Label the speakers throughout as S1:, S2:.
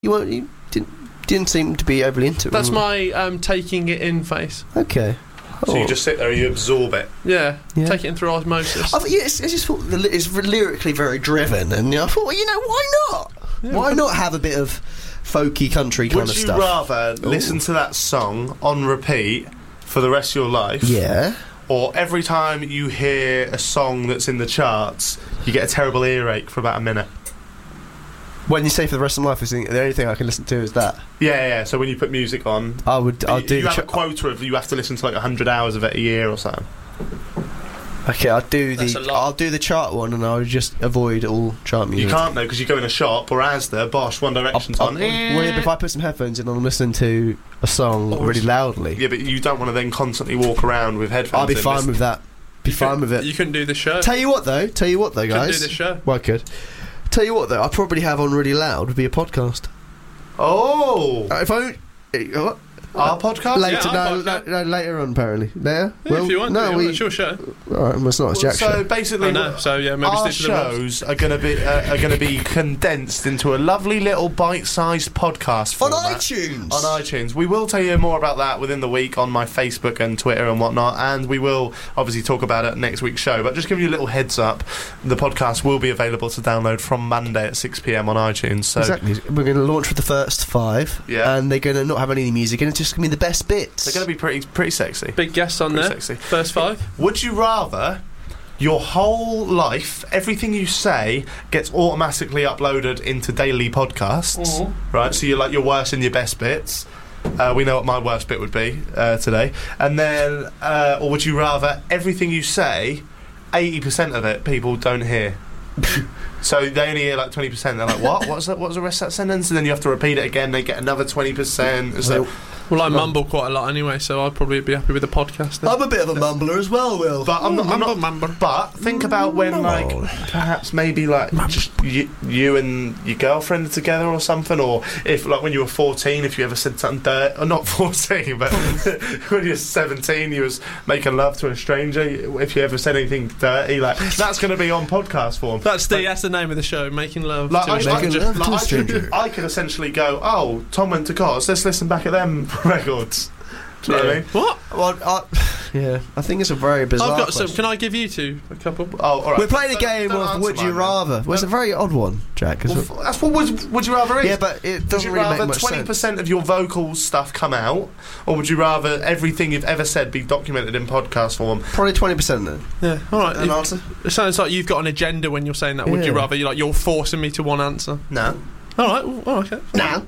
S1: You didn't seem to be overly into it.
S2: That's my taking it in face.
S1: Okay.
S3: So you just sit there and you absorb it.
S2: Yeah. Take it in through osmosis.
S1: I just thought it's lyrically very driven, and I thought, why not? Yeah, why not have a bit of folky country kind of stuff?
S3: Would you rather listen to that song on repeat for the rest of your life?
S1: Yeah.
S3: Or every time you hear a song that's in the charts, you get a terrible earache for about a minute?
S1: When you say for the rest of my life, the only thing I can listen to is that.
S3: Yeah. So when you put music on,
S1: I'll do.
S3: You have a quota of you have to listen to like 100 hours of it a year or something.
S1: Okay, I'll do the chart one, and I'll just avoid all chart music.
S3: You can't though, because you go in a shop or Asda, Bosch, One Direction's on.
S1: If I put some headphones in and I'm listening to a song really loudly.
S3: Yeah, but you don't want to then constantly walk around with headphones.
S1: I'll be fine with that. Fine with it.
S2: You couldn't do the show.
S1: Tell you what though, guys.
S2: Couldn't do the show.
S1: Well, I could. Tell you what though, I'd probably have on really loud would be a podcast.
S3: Oh.
S1: If I. What?
S3: Our podcast?
S1: Later, later on, apparently. There?
S2: Yeah, if you want to. It's your show.
S1: Alright, well, it's not a Jack show.
S3: So basically,
S2: maybe
S3: our
S2: stick to the
S3: shows are going to be condensed into a lovely little bite-sized podcast format.
S1: On iTunes!
S3: On iTunes. We will tell you more about that within the week on my Facebook and Twitter and whatnot, and we will obviously talk about it next week's show. But just giving you a little heads up, the podcast will be available to download from Monday at 6 PM on iTunes. So
S1: exactly. We're going to launch with the first 5, and they're going to not have any music, and it's just going to be the best bits.
S3: They're going to be pretty sexy.
S2: Big guests on there. Sexy. First 5.
S3: Would you rather your whole life, everything you say gets automatically uploaded into daily podcasts, right? So you're like your worst and your best bits. We know what my worst bit would be today. And then, or would you rather everything you say, 80% of it people don't hear? So they only hear like 20%. They're like, what? What's the rest of that sentence? And then you have to repeat it again. They get another 20%. So,
S2: well, I mumble quite a lot anyway, so I'd probably be happy with the podcast then.
S1: I'm a bit of a mumbler as well, Will.
S3: But I'm not
S2: mumbler.
S3: But think about when, like, perhaps maybe like just you and your girlfriend are together or something, or if like when you were 14, if you ever said something dirty, or not 14, but when you were 17, you was making love to a stranger. If you ever said anything dirty, like that's going to be on podcast form.
S2: That's the name of the show, Making Love to
S1: a Stranger.
S3: I could essentially go, oh, Tom went to Cots, let's listen back at them records. Do you know what I mean?
S2: What?
S1: Well, I think it's a very bizarre question.
S2: Can I give you a couple?
S3: Oh, all right.
S1: We're playing a game of Would You Rather. Well, it's a very odd one, Jack.
S3: That's what Would You Rather is.
S1: Yeah, but it doesn't really make much sense.
S3: Would you rather 20% of your vocal stuff come out, or would you rather everything you've ever said be documented in podcast form?
S1: Probably 20% then.
S2: Yeah, all right.
S3: An answer?
S2: It sounds like you've got an agenda when you're saying that. Would you rather? You're forcing me to one answer.
S3: No.
S2: All right. Well, okay.
S1: No.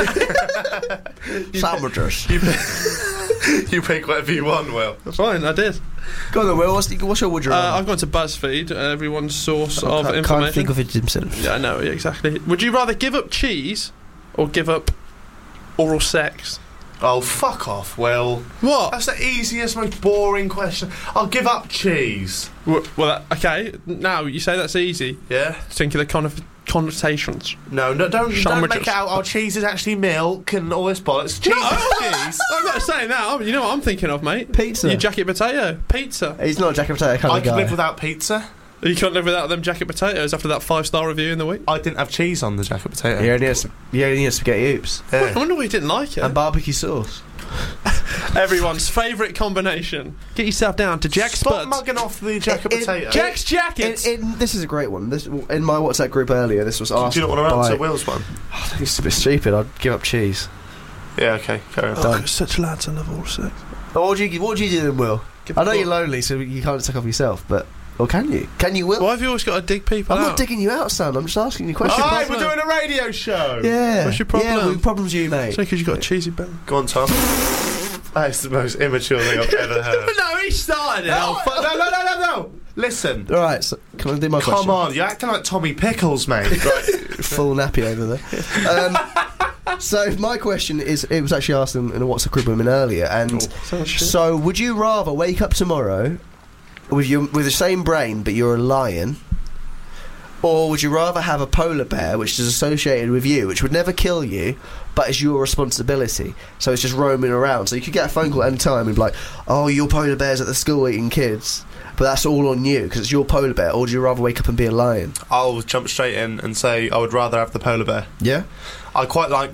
S1: Sandwiches.
S3: You pick whatever you want, Will.
S2: Fine, I did.
S1: Go on then, Will. What's your would you rather?
S2: I've gone to BuzzFeed, everyone's source of information.
S1: Can't think of it himself.
S2: Yeah, I know, exactly. Would you rather give up cheese or give up oral sex?
S3: Oh, fuck off, Will.
S2: What?
S3: That's the easiest, most boring question. I'll give up cheese.
S2: Well, okay. Now you say that's easy.
S3: Yeah.
S2: Think of the kind of connotations.
S3: No, don't make it out. Our cheese is actually milk and all this bollocks. Cheese is cheese.
S2: I'm not saying that. You know what I'm thinking of, mate?
S1: Pizza.
S2: Your jacket potato. Pizza.
S1: He's not a jacket potato kind of guy.
S3: I can live without pizza.
S2: You can't live without them jacket potatoes after that 5-star review in the week.
S3: I didn't have cheese on the jacket potato.
S1: You only had spaghetti oops.
S3: Yeah.
S2: I wonder why you didn't like it.
S1: And barbecue sauce.
S2: Everyone's favourite combination. Get yourself down to Jack's
S3: Stop mugging off the jacket potato.
S2: Jack's Jackets.
S1: This is a great one. In my WhatsApp group earlier, this was asked.
S3: Do you not want to answer Will's one?
S1: I think it's a bit stupid. I'd give up cheese.
S3: Yeah, okay. Carry on.
S2: Oh, such lads, I love all sex.
S1: What do you do then, Will? I know you're lonely, so you can't take off yourself, but... Or can you? Can you, Will?
S2: Why have you always got to dig people out?
S1: I'm not digging you out, son. I'm just asking you questions.
S3: Alright, we're doing a radio show.
S1: Yeah.
S2: What's your problem?
S1: Yeah, what problem's you, mate?
S2: It's because you've got a cheesy belly.
S3: Go on, Tom. That is the most immature thing I've ever heard.
S2: No, he started it.
S3: No. Listen.
S1: Alright, so can I do my question?
S3: Come on, you're acting like Tommy Pickles, mate. Right.
S1: Full nappy over there. So my question is, it was actually asked in a WhatsApp group women earlier, and so would you rather wake up tomorrow with the same brain but you're a lion, or would you rather have a polar bear which is associated with you, which would never kill you but is your responsibility, so it's just roaming around, so you could get a phone call at any time and be like, oh, your polar bear's at the school eating kids, but that's all on you because it's your polar bear, or would you rather wake up and be a lion?
S3: I'll jump straight in and say I would rather have the polar bear.
S1: Yeah.
S3: I quite like